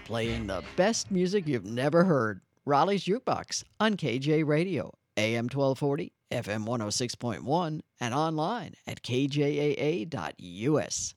playing the best music you've never heard. Raleigh's Jukebox on KJ Radio, AM 1240, FM 106.1, and online at kjaa.us.